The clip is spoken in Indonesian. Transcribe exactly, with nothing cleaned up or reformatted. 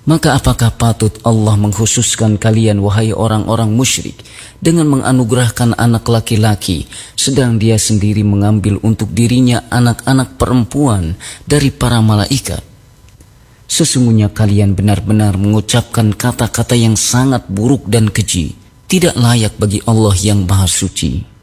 Maka apakah patut Allah mengkhususkan kalian wahai orang-orang musyrik dengan menganugerahkan anak laki-laki, sedang dia sendiri mengambil untuk dirinya anak-anak perempuan dari para malaikat? Sesungguhnya kalian benar-benar mengucapkan kata-kata yang sangat buruk dan keji, tidak layak bagi Allah yang Maha Suci.